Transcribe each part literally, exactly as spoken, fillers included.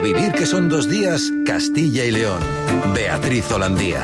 vivir que son dos días, Castilla y León. Beatriz Holandía.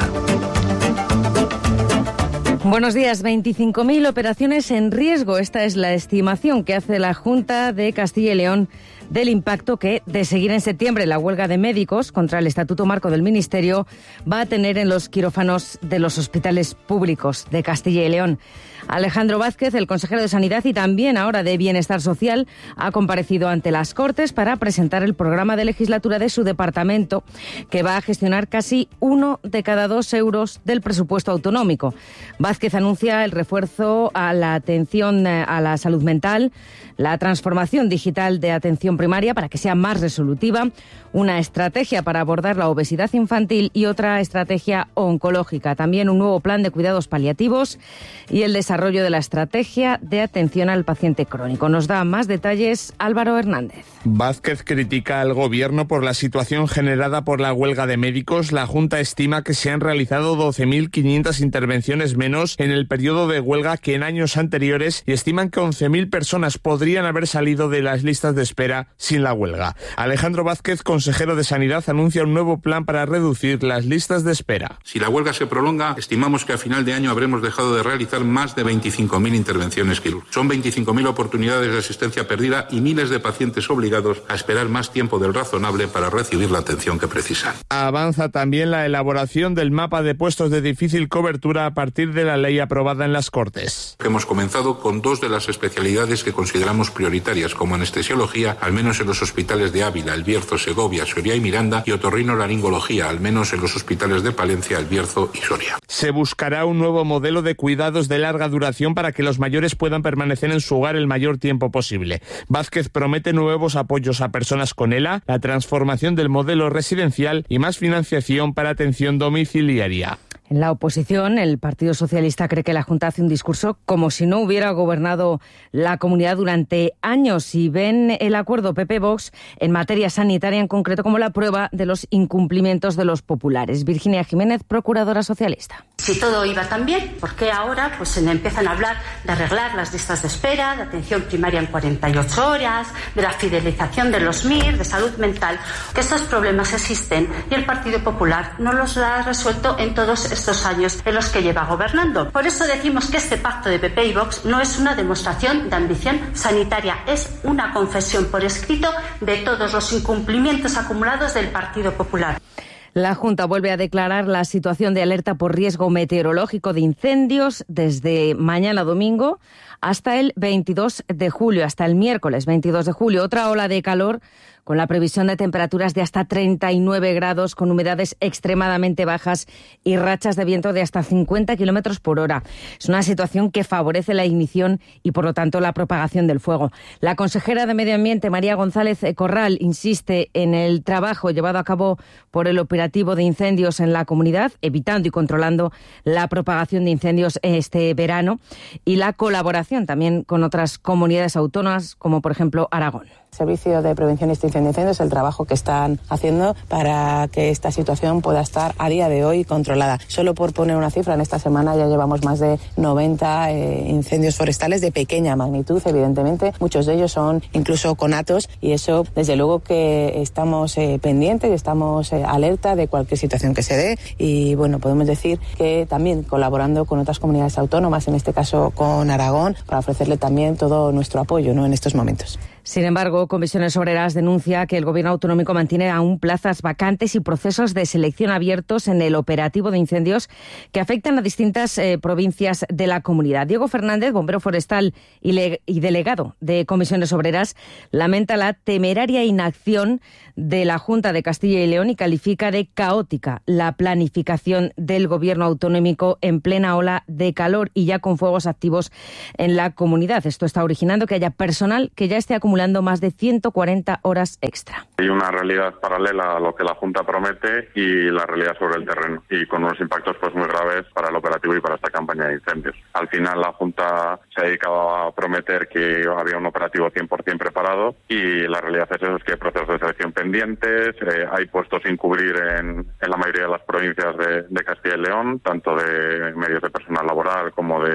Buenos días. veinticinco mil operaciones en riesgo. Esta es la estimación que hace la Junta de Castilla y León del impacto que, de seguir en septiembre la huelga de médicos contra el Estatuto Marco del Ministerio, va a tener en los quirófanos de los hospitales públicos de Castilla y León. Alejandro Vázquez, el consejero de Sanidad y también ahora de Bienestar Social, ha comparecido ante las Cortes para presentar el programa de legislatura de su departamento, que va a gestionar casi uno de cada dos euros del presupuesto autonómico. Vázquez anuncia el refuerzo a la atención a la salud mental, la transformación digital de atención primaria para que sea más resolutiva, una estrategia para abordar la obesidad infantil y otra estrategia oncológica. También un nuevo plan de cuidados paliativos y el desarrollo de la estrategia de atención al paciente crónico. Nos da más detalles Álvaro Hernández. Vázquez critica al Gobierno por la situación generada por la huelga de médicos. La Junta estima que se han realizado doce mil quinientas intervenciones menos en el periodo de huelga que en años anteriores y estiman que once mil personas podrían haber salido de las listas de espera sin la huelga. Alejandro Vázquez, consejero de Sanidad, anuncia un nuevo plan para reducir las listas de espera. Si la huelga se prolonga, estimamos que a final de año habremos dejado de realizar más de veinticinco mil intervenciones quirúrgicas. Son veinticinco mil oportunidades de asistencia perdida y miles de pacientes obligados a esperar más tiempo del razonable para recibir la atención que precisan. Avanza también la elaboración del mapa de puestos de difícil cobertura a partir de la ley aprobada en las Cortes. Hemos comenzado con dos de las especialidades que consideramos prioritarias, como anestesiología, al menos en los hospitales de Ávila, El Bierzo, Segovia, Soria y Miranda, y otorrinolaringología, al menos en los hospitales de Palencia, El Bierzo y Soria. Se buscará un nuevo modelo de cuidados de larga duración para que los mayores puedan permanecer en su hogar el mayor tiempo posible. Vázquez promete nuevos apoyos a personas con E L A, la transformación del modelo residencial y más financiación para atención domiciliaria. En la oposición, el Partido Socialista cree que la Junta hace un discurso como si no hubiera gobernado la comunidad durante años y ven el acuerdo P P-Vox en materia sanitaria en concreto como la prueba de los incumplimientos de los populares. Virginia Jiménez, procuradora socialista. Si todo iba tan bien, ¿por qué ahora pues se empiezan a hablar de arreglar las listas de espera, de atención primaria en cuarenta y ocho horas, de la fidelización de los M I R, de salud mental? Que estos problemas existen y el Partido Popular no los ha resuelto en todos estos años en los que lleva gobernando. Por eso decimos que este pacto de P P y Vox no es una demostración de ambición sanitaria, es una confesión por escrito de todos los incumplimientos acumulados del Partido Popular. La Junta vuelve a declarar la situación de alerta por riesgo meteorológico de incendios desde mañana domingo hasta el veintidós de julio, hasta el miércoles veintidós de julio. Otra ola de calor con la previsión de temperaturas de hasta treinta y nueve grados, con humedades extremadamente bajas y rachas de viento de hasta cincuenta kilómetros por hora. Es una situación que favorece la ignición y, por lo tanto, la propagación del fuego. La consejera de Medio Ambiente, María González Corral, insiste en el trabajo llevado a cabo por el operativo de incendios en la comunidad, evitando y controlando la propagación de incendios este verano, y la colaboración también con otras comunidades autónomas, como por ejemplo Aragón. Servicio de Prevención y Extinción de Incendios, el trabajo que están haciendo para que esta situación pueda estar a día de hoy controlada. Solo por poner una cifra, en esta semana ya llevamos más de noventa eh, incendios forestales de pequeña magnitud, evidentemente. Muchos de ellos son incluso conatos y eso, desde luego que estamos eh, pendientes y estamos eh, alerta de cualquier situación que se dé. Y bueno, podemos decir que también colaborando con otras comunidades autónomas, en este caso con Aragón, para ofrecerle también todo nuestro apoyo, ¿no?, en estos momentos. Sin embargo, Comisiones Obreras denuncia que el Gobierno autonómico mantiene aún plazas vacantes y procesos de selección abiertos en el operativo de incendios que afectan a distintas eh, provincias de la comunidad. Diego Fernández, bombero forestal y, le- y delegado de Comisiones Obreras, lamenta la temeraria inacción de la Junta de Castilla y León y califica de caótica la planificación del Gobierno autonómico en plena ola de calor y ya con fuegos activos en la comunidad. Esto está originando que haya personal que ya esté acumulando más de ciento cuarenta horas extra. Hay una realidad paralela a lo que la Junta promete y la realidad sobre el terreno, y con unos impactos pues muy graves para el operativo y para esta campaña de incendios. Al final la Junta se ha dedicado a prometer que había un operativo cien por ciento preparado y la realidad es eso, es que hay procesos de selección pendientes, eh, hay puestos sin cubrir en, en la mayoría de las provincias de, de Castilla y León, tanto de medios de personal laboral como de,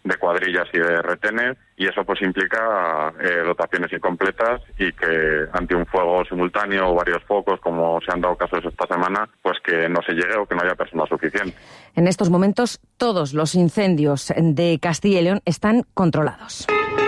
de cuadrillas y de retenes, y eso pues implica eh, dotaciones incompletas y que ante un fuego simultáneo o varios focos, como se han dado casos esta semana, pues que no se llegue o que no haya personal suficiente. En estos momentos todos los incendios de Castilla y León están controlados.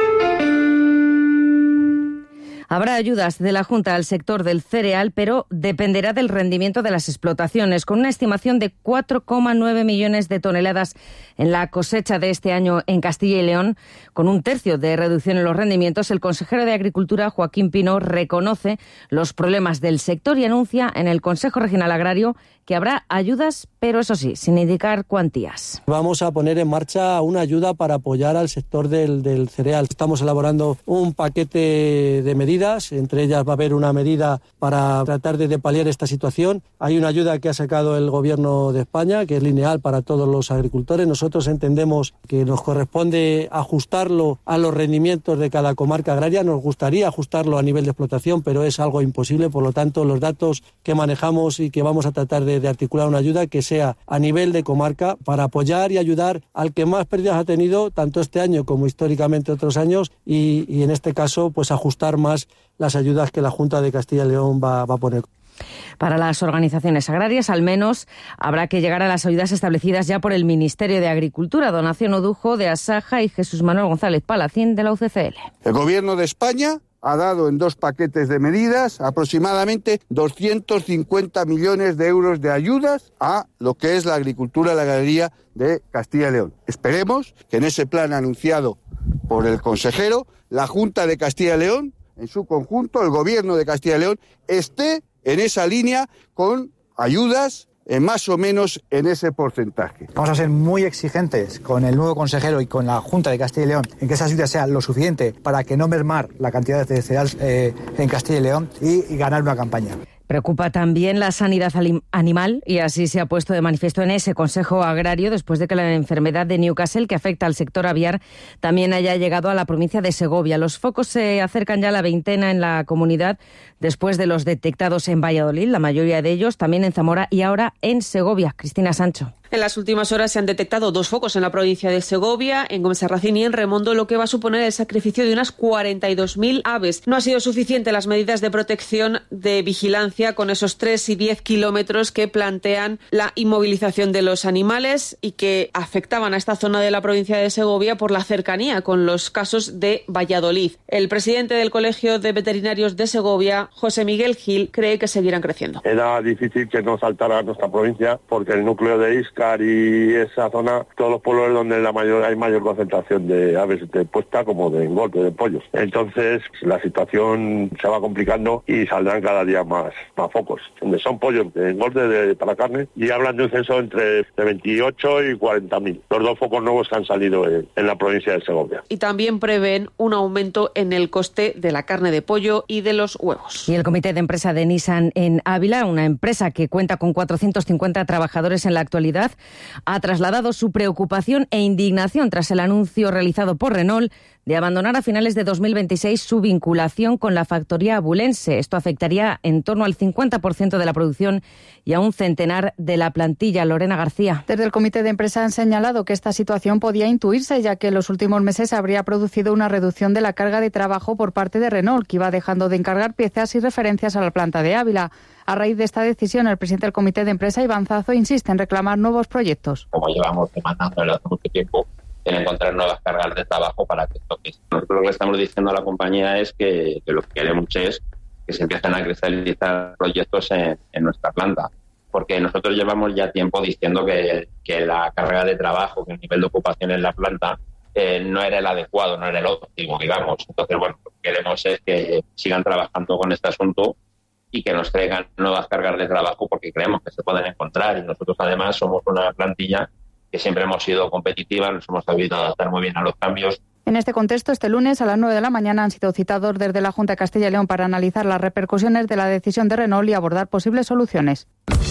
Habrá ayudas de la Junta al sector del cereal, pero dependerá del rendimiento de las explotaciones, con una estimación de cuatro coma nueve millones de toneladas en la cosecha de este año en Castilla y León. Con un tercio de reducción en los rendimientos, el consejero de Agricultura, Joaquín Pino, reconoce los problemas del sector y anuncia en el Consejo Regional Agrario que habrá ayudas, pero eso sí, sin indicar cuantías. Vamos a poner en marcha una ayuda para apoyar al sector del, del cereal. Estamos elaborando un paquete de medidas, entre ellas va a haber una medida para tratar de, de paliar esta situación. Hay una ayuda que ha sacado el Gobierno de España, que es lineal para todos los agricultores. Nosotros entendemos que nos corresponde ajustarlo a los rendimientos de cada comarca agraria. Nos gustaría ajustarlo a nivel de explotación, pero es algo imposible. Por lo tanto, los datos que manejamos y que vamos a tratar de de articular una ayuda que sea a nivel de comarca para apoyar y ayudar al que más pérdidas ha tenido tanto este año como históricamente otros años y, y en este caso pues ajustar más las ayudas que la Junta de Castilla y León va, va a poner. Para las organizaciones agrarias, al menos, habrá que llegar a las ayudas establecidas ya por el Ministerio de Agricultura, Donación Odujo de Asaja y Jesús Manuel González Palacín de la U C C L. El Gobierno de España ha dado en dos paquetes de medidas aproximadamente doscientos cincuenta millones de euros de ayudas a lo que es la agricultura y la ganadería de Castilla y León. Esperemos que en ese plan anunciado por el consejero, la Junta de Castilla y León, en su conjunto, el Gobierno de Castilla y León, esté en esa línea con ayudas Eh, más o menos en ese porcentaje. Vamos a ser muy exigentes con el nuevo consejero y con la Junta de Castilla y León en que esa ayuda sea lo suficiente para que no mermar la cantidad de cereal eh, en Castilla y León y, y ganar una campaña. Preocupa también la sanidad animal y así se ha puesto de manifiesto en ese Consejo Agrario después de que la enfermedad de Newcastle, que afecta al sector aviar, también haya llegado a la provincia de Segovia. Los focos se acercan ya a la veintena en la comunidad después de los detectados en Valladolid, la mayoría de ellos también en Zamora y ahora en Segovia. Cristina Sancho. En las últimas horas se han detectado dos focos en la provincia de Segovia, en Gómez Sarracín y en Remondo, lo que va a suponer el sacrificio de unas cuarenta y dos mil aves. No ha sido suficiente las medidas de protección de vigilancia con esos tres y diez kilómetros que plantean la inmovilización de los animales y que afectaban a esta zona de la provincia de Segovia por la cercanía con los casos de Valladolid. El presidente del Colegio de Veterinarios de Segovia, José Miguel Gil, cree que seguirán creciendo. Era difícil que no saltara a nuestra provincia porque el núcleo de Isca y esa zona, todos los pueblos donde la mayor hay mayor concentración de aves de puesta como de engorde de pollos. Entonces la situación se va complicando y saldrán cada día más, más focos, donde son pollos de engorde de, para carne y hablan de un censo entre de veintiocho y cuarenta mil. Los dos focos nuevos que han salido en, en la provincia de Segovia. Y también prevén un aumento en el coste de la carne de pollo y de los huevos. Y el comité de empresa de Nissan en Ávila, una empresa que cuenta con cuatrocientos cincuenta trabajadores en la actualidad, ha trasladado su preocupación e indignación tras el anuncio realizado por Renault de abandonar a finales de dos mil veintiséis su vinculación con la factoría abulense. Esto afectaría en torno al cincuenta por ciento de la producción y a un centenar de la plantilla. Lorena García. Desde el comité de empresa han señalado que esta situación podía intuirse, ya que en los últimos meses habría producido una reducción de la carga de trabajo por parte de Renault, que iba dejando de encargar piezas y referencias a la planta de Ávila. A raíz de esta decisión, el presidente del comité de empresa, Iván Zazo, insiste en reclamar nuevos proyectos. Como llevamos demandando desde hace mucho tiempo, en encontrar nuevas cargas de trabajo para que esto que nosotros lo que estamos diciendo a la compañía es que, que lo que queremos es que se empiecen a cristalizar proyectos en, en nuestra planta, porque nosotros llevamos ya tiempo diciendo que, que la carga de trabajo, que el nivel de ocupación en la planta eh, no era el adecuado, no era el óptimo, digamos. Entonces, bueno, lo que queremos es que sigan trabajando con este asunto y que nos traigan nuevas cargas de trabajo porque creemos que se pueden encontrar, y nosotros además somos una plantilla que siempre hemos sido competitiva, nos hemos sabido adaptar muy bien a los cambios. En este contexto, este lunes a las nueve de la mañana han sido citados desde la Junta de Castilla y León para analizar las repercusiones de la decisión de Renault y abordar posibles soluciones.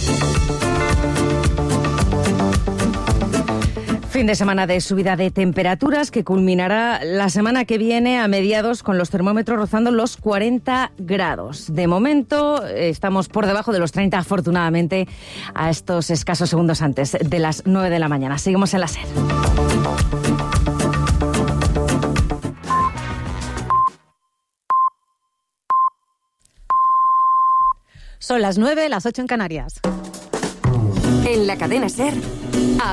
Fin de semana de subida de temperaturas que culminará la semana que viene a mediados con los termómetros rozando los cuarenta grados. De momento estamos por debajo de los treinta, afortunadamente, a estos escasos segundos antes de las nueve de la mañana. Seguimos en la SER. Son las nueve, las ocho en Canarias. En la cadena SER.